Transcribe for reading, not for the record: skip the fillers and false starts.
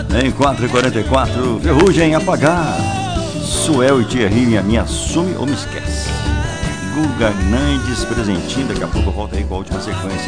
Em 4h44, Ferrugem apagar. Suel e Thierry, me assume ou me esquece. Guga Nandes, presentinho. Daqui a pouco eu volto aí com a última sequência